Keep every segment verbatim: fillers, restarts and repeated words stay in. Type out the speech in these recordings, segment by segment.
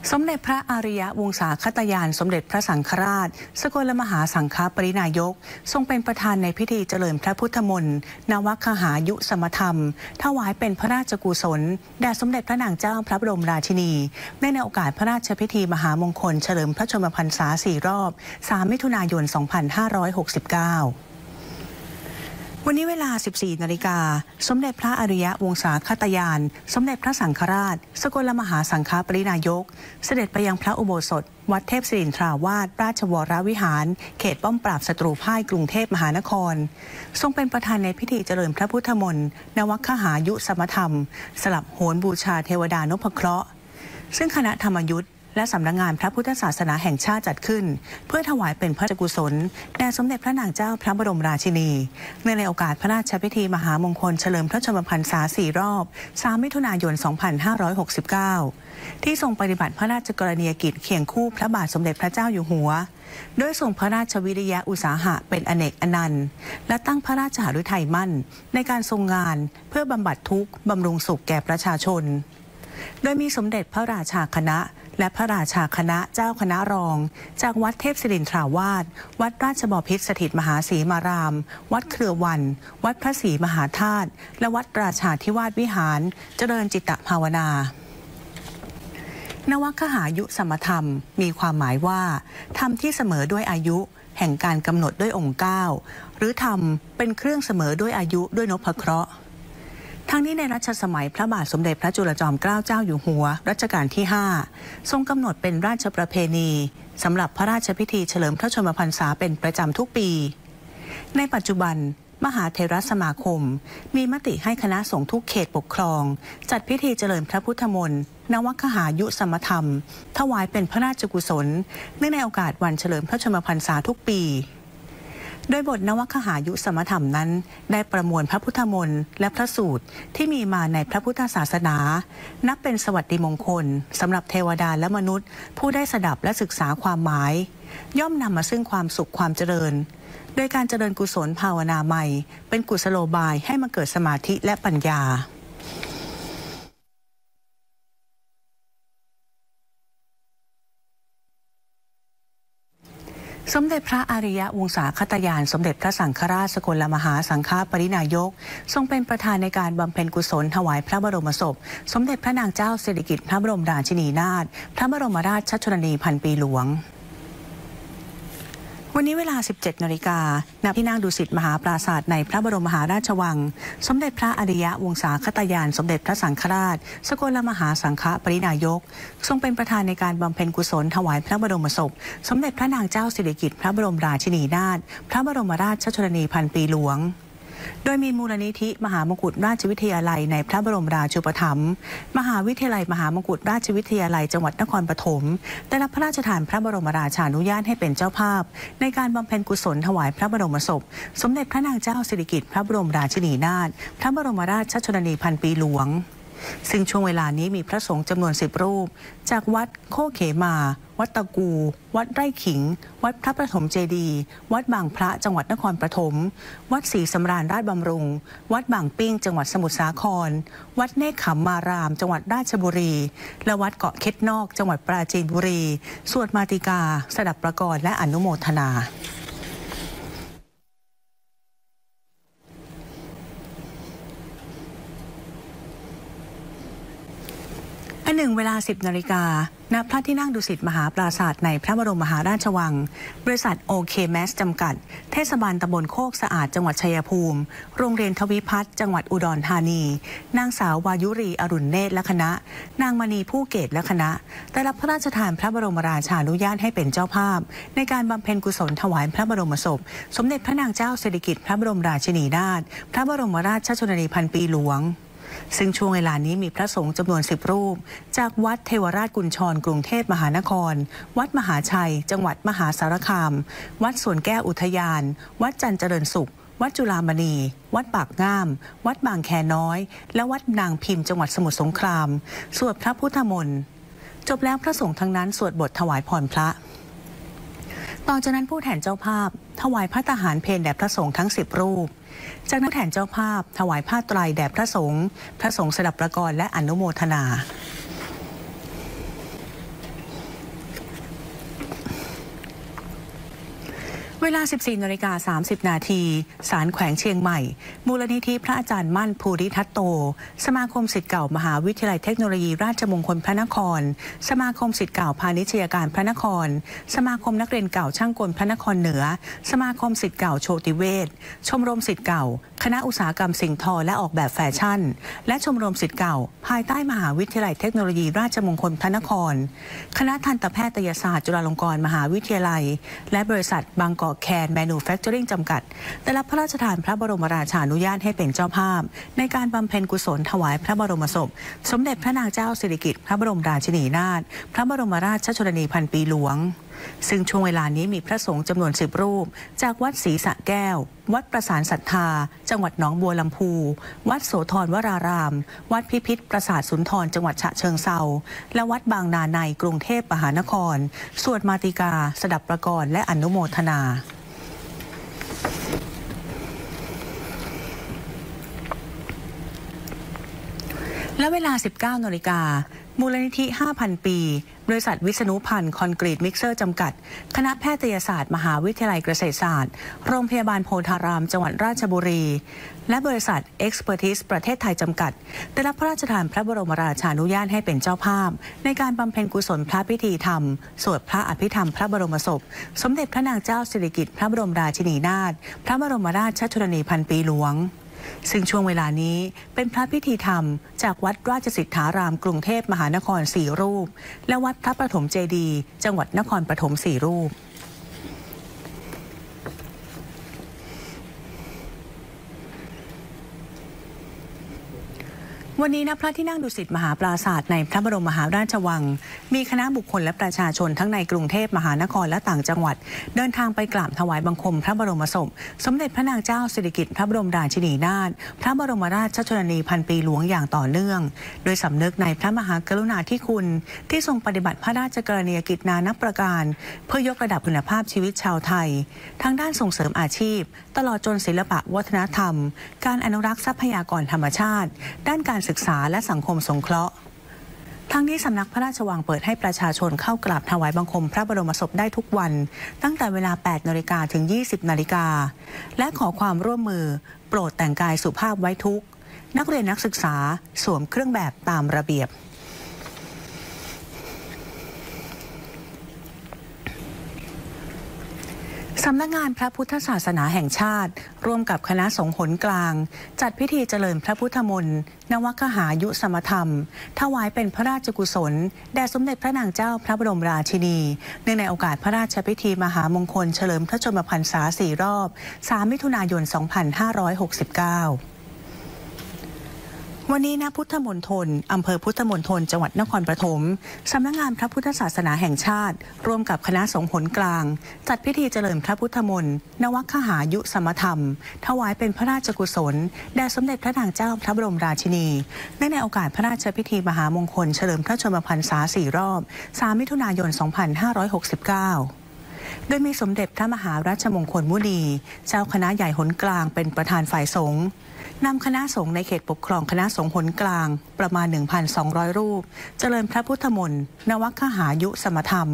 สมเด็จพระอริยวงศาคตยานสมเด็จพระสังฆราชสกลมหาสังฆปรินายกทรงเป็นประธานในพิธีเจริญพระพุทธมนต์นวคหายุสมธรรมถวายเป็นพระราชกุศลแด่สมเด็จพระนางเจ้าพระบรมราชินีในในโอกาสพระราชพิธีมหามงคลเฉลิมพระชนมพรรษาสี่รอบสามมิถุนายนสองพันห้าร้อยหกสิบเก้าวันนี้เวลา สิบสี่นาฬิกาสมเด็จพระอริยวงศาคตยานสมเด็จพระสังฆราชสกลมหาสังฆปรินายกเสด็จไปยังพระอุโบสถวัดเทพศิรินทราวาสราชวรวิหารเขตป้อมปราบศัตรูพ่ายกรุงเทพมหานครทรงเป็นประธานในพิธีเจริญพระพุทธมนต์นวคหายุสมธรรมสลับโหรบูชาเทวดานพเคราะห์ซึ่งคณะธรรมยุทธและสำนักงานพระพุทธศาสนาแห่งชาติจัดขึ้นเพื่อถวายเป็นพระราชกุศลแด่สมเด็จพระนางเจ้าพระบรมราชินีในในโอกาสพระราชพิธีมหามงคลเฉลิมพระชนมพรรษาสี่รอบสามมิถุนายนสองพันห้าร้อยหกสิบเก้าที่ทรงปฏิบัติพระราชกรณียกิจเคียงคู่พระบาทสมเด็จพระเจ้าอยู่หัวโดยทรงพระราชวิริยะอุตสาหะเป็นอเนกอนันต์และตั้งพระราชหฤทัยมั่นในการทรงงานเพื่อบำบัดทุกข์บำรุงสุขแก่ประชาชนโดยมีสมเด็จพระราชาคณะและพระราชาคณะเจ้าคณะรองจากวัดเทพศิรินทราวาสวัดราชบพิตรสถิตมหาศรีมารามวัดเครือวันวัดพระศรีมหาธาตุและวัดราชาธิวาสวิหารเจริญจิตตภาวนานวคหายุสมธรรมมีความหมายว่าธรรมที่เสมอด้วยอายุแห่งการกำหนดด้วยองค์เก้าหรือธรรมเป็นเครื่องเสมอด้วยอายุด้วยนพเคราะห์ทั้งนี้ในรัชสมัยพระบาทสมเด็จพระจุลจอมเกล้าเจ้าอยู่หัวรัชกาลที่ห้าทรงกำหนดเป็นราชประเพณีสำหรับพระราชพิธีเฉลิมพระชนมพรรษาเป็นประจำทุกปีในปัจจุบันมหาเถรสมาคมมีมติให้คณะสงฆ์ทุกเขตปกครองจัดพิธีเจริญพระพุทธมนต์นวคหายุสมธรรมถวายเป็นพระราชกุศลเนื่องในโอกาสวันเฉลิมพระชนมพรรษาทุกปีโดยบทนวคหายุสมธรรมนั้นได้ประมวลพระพุทธมนต์และพระสูตรที่มีมาในพระพุทธศาสนานับเป็นสวัสดิมงคลสำหรับเทวดาและมนุษย์ผู้ได้สดับและศึกษาความหมายย่อมนำมาซึ่งความสุขความเจริญโดยการเจริญกุศลภาวนาใหม่เป็นกุศโลบายให้มาเกิดสมาธิและปัญญาสมเด็จพระอริยวงศาคตยานสมเด็จพระสังฆราชสกลมหาสังฆปรินายกทรงเป็นประธานในการบำเพ็ญกุศลถวายพระบรมศพสมเด็จพระนางเจ้าสิริกิติ์พระบรมราชินีนาถพระบรมราชชนนีพันปีหลวงวันนี้เวลา สิบเจ็ดนาฬิกาณ ที่นั่งดุสิตมหาปราสาทในพระบรมมหาราชวังสมเด็จพระอริยวงศาคตยานสมเด็จพระสังฆราชสกลมหาสังฆปรินายกทรงเป็นประธานในการบำเพ็ญกุศลถวายพระบรมศพสมเด็จพระนางเจ้าสิริกิติ์พระบรมราชินีนาถพระบรมราชชนนีพันปีหลวงโดยมีมูลนิธิมหามกุฏราชวิทยาลัยในพระบรมราชูปถัมภ์มหาวิทยาลัยมหามกุฏราชวิทยาลัยจังหวัดนครปฐมได้รับพระราชทานพระบรมราชานุญาตให้เป็นเจ้าภาพในการบำเพ็ญกุศลถวายพระบรมศพสมเด็จพระนางเจ้าสิริกิติ์พระบรมราชินีนาถพระบรมราชชนนีพันปีหลวงซึ่งช่วงเวลานี้มีพระสงฆ์จำนวนสิบรูปจากวัดโคเขมาวัดตะกูวัดไร่ขิงวัดพระประถมเจดีย์วัดบางพระจังหวัดนครปฐมวัดศรีสำราญราชบำรุงวัดบางปิ้งจังหวัดสมุทรสาครวัดเนคขมมารามจังหวัดราชบุรีและวัดเกาะเค็ดนอกจังหวัดปราจีนบุรีสวดมาติกาสดับประกรณ์และอนุโมทนาอันหนึ่งเวลา สิบนาฬิกาณ พระที่นั่งดุสิตมหาปราสาทในพระบรมมหาราชวังบริษัทโอเคแมสจำกัดเทศบาลตำบลโคกสะอาดจังหวัดชัยภูมิโรงเรียนทวิพัฒน์จังหวัดอุดรธานีนางสาววายุรีอรุณเนตรและคณะนางมณีผู้เกตและคณะได้รับพระราชทานพระบรมราชานุญาตให้เป็นเจ้าภาพในการบำเพ็ญกุศลถวายพระบรมศพสมเด็จพระนางเจ้าสิริกิติ์พระบรมราชินีนาถพระบรมราชชนนีพันปีหลวงซึ่งช่วงเวลานี้มีพระสงฆ์จำนวนสิบรูปจากวัดเทวราชกุญชรกรุงเทพมหานครวัดมหาชัยจังหวัดมหาสารคามวัดสวนแก้วอุทยานวัดจันทร์เจริญสุขวัดจุฬามณีวัดปากง่ามวัดบางแคน้อยและวัดนางพิมพ์จังหวัดสมุทรสงครามสวดพระพุทธมนต์จบแล้วพระสงฆ์ทั้งนั้นสวดบทถวายพรพระต่อจากนั้นผู้แทนเจ้าภาพถวายพระทหารเพลแด่พระสงฆ์ทั้งสิบรูปจากนั้นแทนเจ้าภาพถวายผ้าไตรแด่พระสงฆ์พระสงฆ์สดับประกรณ์และอนุโมทนาเวลา สิบสี่นาฬิกาสามสิบนาทีศาลแขวงเชียงใหม่มูลนิธิพระอาจารย์มั่นภูริทัตโตสมาคมศิษย์เก่ามหาวิทยาลัยเทคโนโลยีราชมงคลพระนครสมาคมศิษย์เก่าพาณิชยการพระนครสมาคมนักเรียนเก่าช่างกลพระนครเหนือสมาคมศิษย์เก่าโชติเวชชมรมศิษย์เก่าคณะอุตสาหกรรมสิ่งทอและออกแบบแฟชั่นและชมรมศิษย์เก่าภายใต้มหาวิทยาลัยเทคโนโลยีราชมงคลพระนครคณะทันตแพทยศาสตร์จุฬาลงกรณ์มหาวิทยาลัยและบริษัทบางกอกแคนแมนูแฟคเจอริ่งจำกัดได้รับพระราชทานพระบรมราชานุญาตให้เป็นเจ้าภาพในการบำเพ็ญกุศลถวายพระบรมศพสมเด็จพระนางเจ้าสิริกิติ์พระบรมราชินีนาถพระบรมราชชนนีพันปีหลวงซึ่งช่วงเวลานี้มีพระสงฆ์จำนวนสิบรูปจากวัดศรีสะแก้ววัดประสานศรัทธาจังหวัดหนองบัวลำพูวัดโสธรวรารามวัดพิพิธปราสาทสุนทรจังหวัดฉะเชิงเทราและวัดบางนาในกรุงเทพมหานครสวดมาติกาสดับประกรณ์และอนุโมทนาและเวลา สิบเก้านาฬิกามูลนิธิ ห้าพัน ปีบริษัทวิษณุพันธ์คอนกรีตมิกเซอร์จำกัดคณะแพทยศาสตร์มหาวิทยาลัยเกษตรศาสตร์โรงพยาบาลโพธารามจังหวัดราชบุรีและบริษัท Expertise ประเทศไทยจำกัดได้รับพระราชทานพระบรมราชานุญาตให้เป็นเจ้าภาพในการบำเพ็ญกุศลพระพิธีธรรมสวดพระอภิธรรมพระบรมศพสมเด็จพระนางเจ้าสิริกิติ์พระบรมราชินีนาถพระบรมราชชนนีพันปีหลวงซึ่งช่วงเวลานี้เป็นพระพิธีธรรมจากวัดราชสิทธารามกรุงเทพมหานครสี่รูปและวัดพระประถมเจดีย์จังหวัดนครปฐมสี่รูปวันนี้ณพระที่นั่งดุสิตมหาปราสาทในพระบรมมหาราชวังมีคณะบุคคลและประชาชนทั้งในกรุงเทพมหานครและต่างจังหวัดเดินทางไปกราบถวายบังคมพระบรมศพสมเด็จพระนางเจ้าสิริกิติ์พระบรมราชินีนาถพระบรมราชชนนีพันปีหลวงอย่างต่อเนื่องโดยสำนึกในพระมหากรุณาธิคุณที่ทรงปฏิบัติพระราชกรณียกิจนานับประการเพื่อยกระดับคุณภาพชีวิตชาวไทยทั้งด้านส่งเสริมอาชีพตลอดจนศิลปะวัฒนธรรมการอนุรักษ์ทรัพยากรธรรมชาติด้านการศึกษาและสังคมสงเคราะห์ทั้งนี้สำนักพระราชวังเปิดให้ประชาชนเข้ากราบถวายบังคมพระบรมศพได้ทุกวันตั้งแต่เวลา แปดนาฬิกา ถึง ยี่สิบนาฬิกาและขอความร่วมมือโปรดแต่งกายสุภาพไว้ทุกนักเรียนนักศึกษาสวมเครื่องแบบตามระเบียบสำนักงานพระพุทธศาสนาแห่งชาติร่วมกับคณะสงฆ์หนกลางจัดพิธีเจริญพระพุทธมนต์นวคหายุสมธรรมถวายเป็นพระราชกุศลแด่สมเด็จพระนางเจ้าพระบรมราชินีเนื่องในโอกาสพระราชพิธีมหามงคลเฉลิมพระชนมพรรษาสี่รอบสามมิถุนายนสองพันห้าร้อยหกสิบเก้าวันนี้ณพุทธมณฑลอำเภอพุทธมณฑลจังหวัดนครปฐมสำนักงานพระพุทธศาสนาแห่งชาติร่วมกับคณะสงฆ์หนกลางจัดพิธีเจริญพระพุทธมนต์นวคหายุสมธรรมถวายเป็นพระราชกุศลแด่สมเด็จพระนางเจ้าพระบรมราชินีเนื่องในโอกาสพระราชพิธีมหามงคลเฉลิมพระชนมพรรษาสี่รอบสามมิถุนายนสองพันห้าร้อยหกสิบเก้าโดยมีสมเด็จพระมหารัชมงคลมุนีเจ้าคณะใหญ่หนกลางเป็นประธานฝ่ายสงฆ์นำคณะสงฆ์ในเขตปกครองคณะสงฆ์หนกลางประมาณ หนึ่งพันสองร้อย รูปเจริญพระพุทธมนต์นวคหายุสมธรรม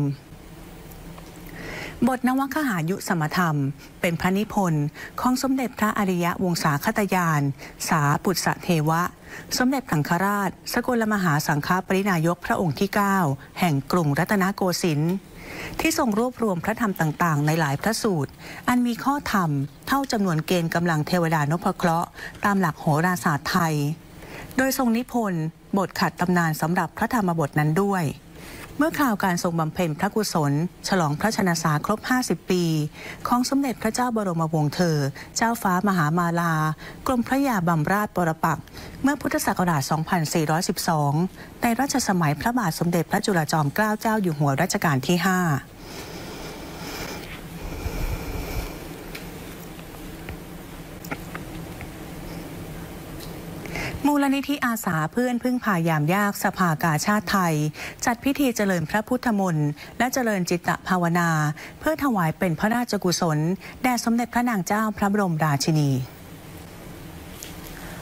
บทนวคหายุสมธรรมเป็นพระนิพนธ์ของสมเด็จพระอริยวงศาคตยานสาปุตสเทวะสมเด็จสังฆราชสกลมหาสังฆปรินายกพระองค์ที่เก้าแห่งกรุงรัตนโกสินทร์ที่ทรงรวบรวมพระธรรมต่างๆในหลายพระสูตรอันมีข้อธรรมเท่าจำนวนเกณฑ์กำลังเทวดานพเคราะห์ตามหลักโหราศาสตร์ไทยโดยทรงนิพนธ์บทขัดตำนานสำหรับพระธรรมบทนั้นด้วยเมื่อคราวการทรงบำเพ็ญพระกุศลฉลองพระชนสาครบห้าสิบปีของสมเด็จพระเจ้าบรมวงศ์เธอเจ้าฟ้ามหามาลากรมพระยาบำราชปรปักษ์เมื่อพุทธศักราช สองพันสี่ร้อยสิบสอง ในรัชสมัยพระบาทสมเด็จพระจุลจอมเกล้าเจ้าอยู่หัวรัชกาลที่ห้ามูลนิธิอาสาเพื่อนพึ่งพายามยากสภากาชาติไทยจัดพิธีเจริญพระพุทธมนต์และเจริญจิตตภาวนาเพื่อถวายเป็นพระราชกุศลแด่สมเด็จพระนางเจ้าพระบรมราชินี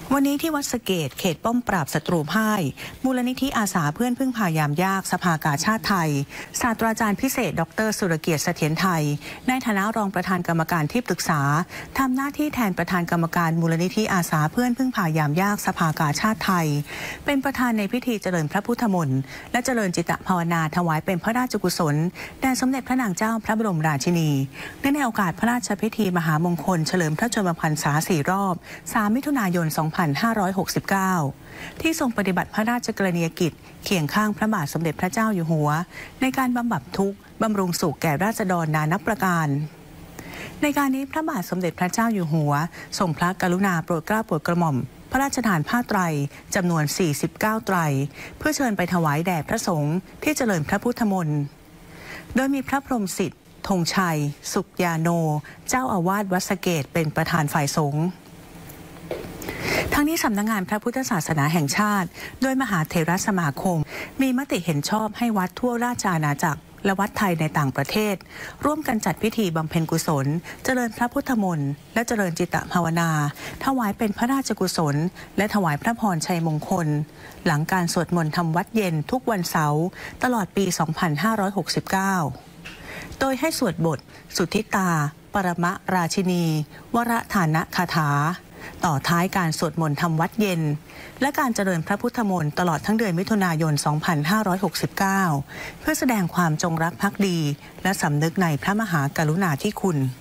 วันนี้ที่วัดสะเกษเขตป้อมปราบศัตรูพ่ายมูลนิธิอาสาเพื่อนพึ่งพายามยากสภากาชาติไทยศาสตราจารย์พิเศษดรสุรเกียรติเสถียรไทยในฐานะรองประธานกรรมการที่ปรึกษาทำหน้าที่แทนประธานกรรมการมูลนิธิอาสาเพื่อนพึ่งพายามยากสภากาชาติไทยเป็นประธานในพิธีเจริญพระพุทธมนต์และเจริญจิตภาวนาถวายเป็นพระราชกุศลแด่สมเด็จพระนางเจ้าพระบรมราชินีเนื่องในโอกาสพระราชพิธีมหามงคลเฉลิมพระชนมพรรษาสี่รอบสามมิถุนายนสองพันห้าร้อยหกสิบเก้า ที่ทรงปฏิบัติพระราชกรณียกิจเคียงข้างพระบาทสมเด็จพระเจ้าอยู่หัวในการบำบัดทุกข์บำรุงสุขแก่ราษฎรนานับประการในการนี้พระบาทสมเด็จพระเจ้าอยู่หัวทรงพระกรุณาโปรดเกล้าโปรดกระหม่อมพระราชทานผ้าไตรจำนวนสี่สิบเก้าไตรเพื่อเชิญไปถวายแด่พระสงฆ์ที่เจริญพระพุทธมนต์โดยมีพระพรหมสิทธิ์ธงชัยสุขยาโนเจ้าอาวาสวัดสะเกษเป็นประธานฝ่ายสงฆ์ทั้งนี้สำนักงานพระพุทธศาสนาแห่งชาติโดยมหาเถรสมาคมมีมติเห็นชอบให้วัดทั่วราชอาณาจักรและวัดไทยในต่างประเทศร่วมกันจัดพิธีบำเพ็ญกุศลเจริญพระพุทธมนต์และเจริญจิตภาวนาถวายเป็นพระราชกุศลและถวายพระพรชัยมงคลหลังการสวดมนต์ทำวัดเย็นทุกวันเสาร์ตลอดปี สองพันห้าร้อยหกสิบเก้า โดยให้สวดบทสุทธิตาปรมราชินีวรฐานะคาถาต่อท้ายการสวดมนต์ทำวัดเย็นและการเจริญพระพุทธมนต์ตลอดทั้งเดือนมิถุนายน สองพันห้าร้อยหกสิบเก้า เพื่อแสดงความจงรักภักดีและสำนึกในพระมหากรุณาธิคุณ